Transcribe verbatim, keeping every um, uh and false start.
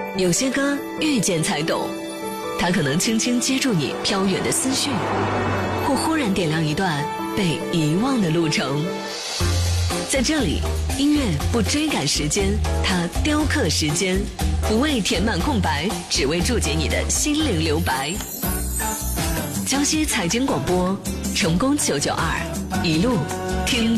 有些歌遇见才懂，它可能轻轻接住你飘远的思绪，或忽然点亮一段被遗忘的路程。在这里，音乐不追赶时间，它雕刻时间，不为填满空白，只为注解你的心灵留白。江西财经广播，成功九九二，一路听